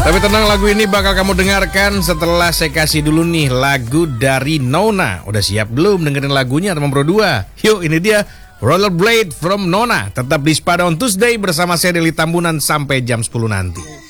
Tapi tenang, lagu ini bakal kamu dengarkan setelah saya kasih dulu nih lagu dari Nona. Udah siap belum dengerin lagunya teman Bro 2? Yuk, ini dia Rollerblade from Nona. Tetap di Spada on Tuesday bersama saya Deli Tambunan sampai jam 10 nanti.